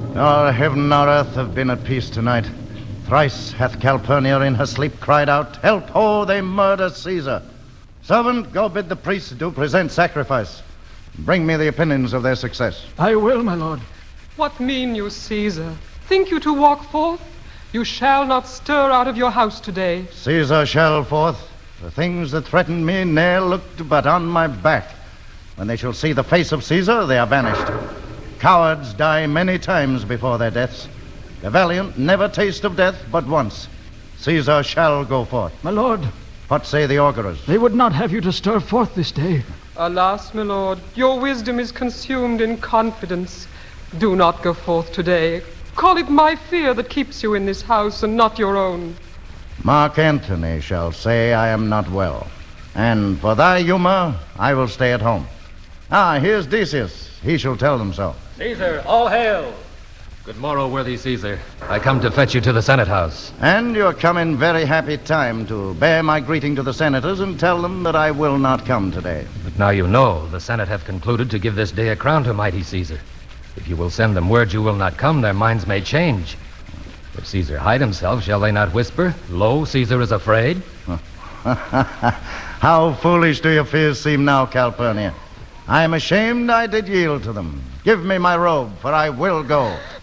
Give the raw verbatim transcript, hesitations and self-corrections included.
All heaven nor earth have been at peace tonight. Thrice hath Calpurnia in her sleep cried out, "Help, ho, they murder Caesar!" Servant, go bid the priests do present sacrifice. Bring me the opinions of their success. I will, my lord. What mean you, Caesar? Think you to walk forth? You shall not stir out of your house today. Caesar shall forth. The things that threatened me ne'er looked but on my back. When they shall see the face of Caesar, they are banished. Cowards die many times before their deaths. The valiant never taste of death but once. Caesar shall go forth. My lord. What say the augurers? They would not have you to stir forth this day. Alas, my lord, your wisdom is consumed in confidence. Do not go forth today. Call it my fear that keeps you in this house and not your own. Mark Antony shall say I am not well. And for thy humor, I will stay at home. Ah, here's Decius. He shall tell them so. Caesar, all hail! Good morrow, worthy Caesar. I come to fetch you to the Senate House. And you're come in very happy time to bear my greeting to the senators and tell them that I will not come today. But now you know the Senate have concluded to give this day a crown to mighty Caesar. If you will send them word you will not come, their minds may change. If Caesar hide himself, shall they not whisper, "Lo, Caesar is afraid"? How foolish do your fears seem now, Calpurnia. I am ashamed I did yield to them. Give me my robe, for I will go.